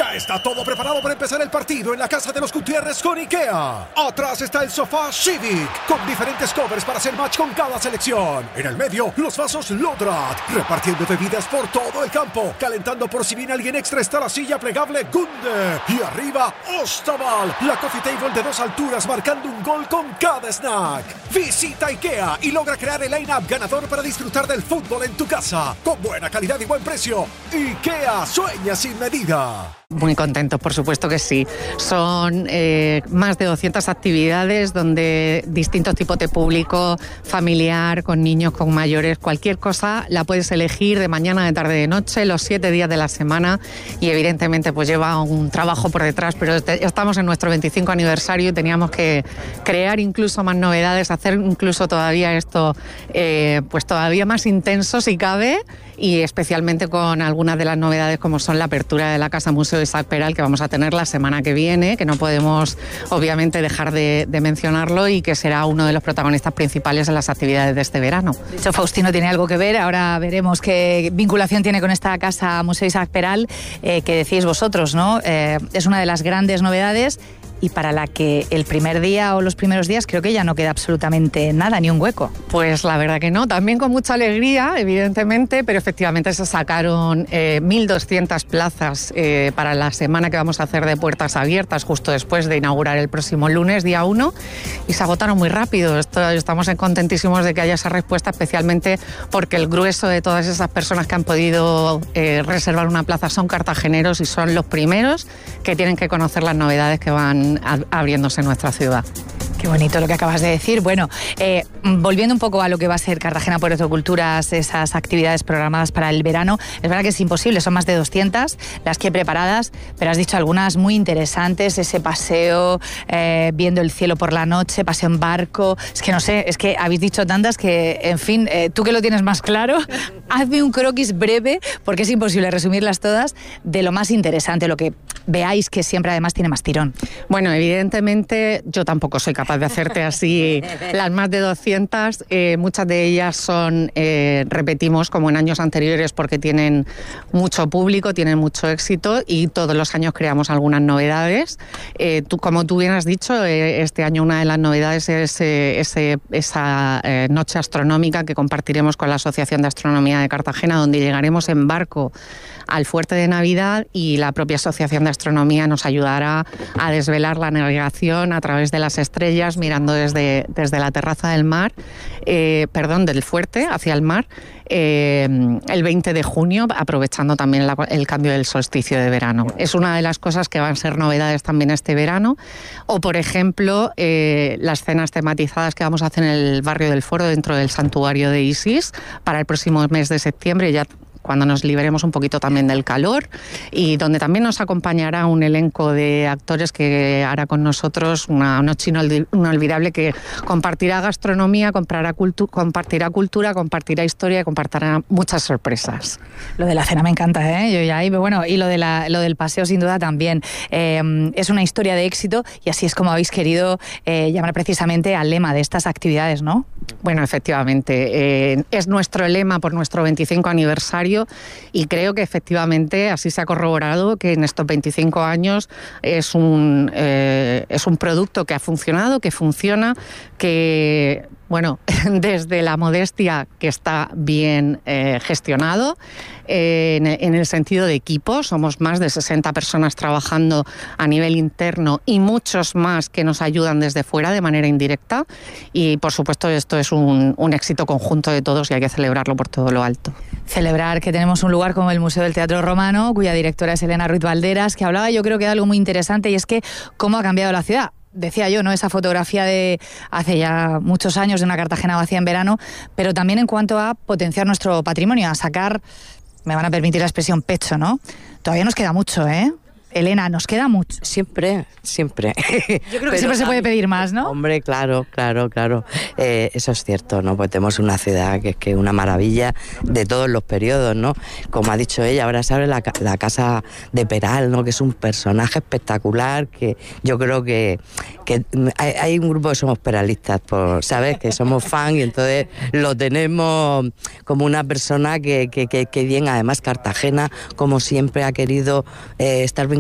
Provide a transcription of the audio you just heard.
Ya está todo preparado para empezar el partido en la casa de los Gutiérrez con IKEA. Atrás está el sofá Civic, con diferentes covers para hacer match con cada selección. En el medio, los vasos Lodrat, repartiendo bebidas por todo el campo. Calentando por si viene alguien extra está la silla plegable Gunde. Y arriba, Ostaval, la coffee table de 2 alturas marcando un gol con cada snack. Visita IKEA y logra crear el line-up ganador para disfrutar del fútbol en tu casa. Con buena calidad y buen precio. IKEA, sueña sin medida. Muy contentos, por supuesto que sí. Son más de 200 actividades donde distintos tipos de público, familiar, con niños, con mayores, cualquier cosa la puedes elegir de mañana, de tarde, de noche, los 7 días de la semana, y evidentemente pues lleva un trabajo por detrás, pero estamos en nuestro 25 aniversario y teníamos que crear incluso más novedades, hacer incluso todavía esto pues todavía más intenso si cabe, y especialmente con algunas de las novedades como son la apertura de la Casa Museo Isaac Peral, que vamos a tener la semana que viene, que no podemos obviamente dejar de mencionarlo, y que será uno de los protagonistas principales en las actividades de este verano. De hecho, Faustino tiene algo que ver, ahora veremos qué vinculación tiene con esta Casa Museo Isaac Peral, que decís vosotros, ¿no? Es una de las grandes novedades, y para la que el primer día o los primeros días creo que ya no queda absolutamente nada, ni un hueco. Pues la verdad que no, también con mucha alegría, evidentemente, pero efectivamente se sacaron 1.200 plazas para la semana que vamos a hacer de puertas abiertas, justo después de inaugurar el próximo lunes, día 1, y se agotaron muy rápido. Estamos contentísimos de que haya esa respuesta, especialmente porque el grueso de todas esas personas que han podido reservar una plaza son cartageneros y son los primeros que tienen que conocer las novedades que van abriéndose en nuestra ciudad. Qué bonito lo que acabas de decir. Bueno, volviendo un poco a lo que va a ser Cartagena Puerto Culturas, esas actividades programadas para el verano, es verdad que es imposible, son más de 200 las que he preparadas, pero has dicho algunas muy interesantes, ese paseo viendo el cielo por la noche, paseo en barco, es que no sé, es que habéis dicho tantas que, en fin, tú que lo tienes más claro, hazme un croquis breve, porque es imposible resumirlas todas, de lo más interesante, lo que veáis que siempre además tiene más tirón. Bueno, evidentemente yo tampoco soy capaz de hacerte así las más de 200, muchas de ellas son, repetimos como en años anteriores, porque tienen mucho público, tienen mucho éxito, y todos los años creamos algunas novedades. Como tú bien has dicho, este año una de las novedades es esa noche astronómica que compartiremos con la Asociación de Astronomía de Cartagena, donde llegaremos en barco al fuerte de Navidad, y la propia Asociación de Astronomía nos ayudará a desvelar la navegación a través de las estrellas, mirando desde la terraza del mar, del fuerte hacia el mar, el 20 de junio, aprovechando también el cambio del solsticio de verano. Es una de las cosas que van a ser novedades también este verano. O, por ejemplo, las cenas tematizadas que vamos a hacer en el barrio del Foro, dentro del santuario de Isis, para el próximo mes de septiembre, ya cuando nos liberemos un poquito también del calor, y donde también nos acompañará un elenco de actores que hará con nosotros una noche inolvidable, que compartirá gastronomía, compartirá cultura, compartirá historia y compartirá muchas sorpresas. Lo de la cena me encanta, yo ya ahí, bueno, y lo del paseo sin duda también. Es una historia de éxito, y así es como habéis querido llamar precisamente al lema de estas actividades, ¿no? Bueno, efectivamente, es nuestro lema por nuestro 25 aniversario, y creo que efectivamente así se ha corroborado que en estos 25 años es un producto que ha funcionado, que funciona, que, bueno, desde la modestia, que está bien gestionado, en el sentido de equipo. Somos más de 60 personas trabajando a nivel interno, y muchos más que nos ayudan desde fuera de manera indirecta, y por supuesto esto es un éxito conjunto de todos, y hay que celebrarlo por todo lo alto. Celebrar que tenemos un lugar como el Museo del Teatro Romano, cuya directora es Elena Ruiz Valderas, que hablaba, yo creo que de algo muy interesante, y es que cómo ha cambiado la ciudad. Decía yo, ¿no? Esa fotografía de hace ya muchos años de una Cartagena vacía en verano, pero también en cuanto a potenciar nuestro patrimonio, a sacar, me van a permitir la expresión, pecho, ¿no? Todavía nos queda mucho, Elena, nos queda mucho. Siempre. Yo creo que siempre se puede pedir más, ¿no? Hombre, claro. Eso es cierto, ¿no? Pues tenemos una ciudad que es una maravilla de todos los periodos, ¿no? Como ha dicho ella, ahora se abre la Casa de Peral, ¿no? Que es un personaje espectacular, que yo creo que hay un grupo que somos peralistas, ¿sabes? Que somos fan, y entonces lo tenemos como una persona que bien, además Cartagena, como siempre, ha querido estar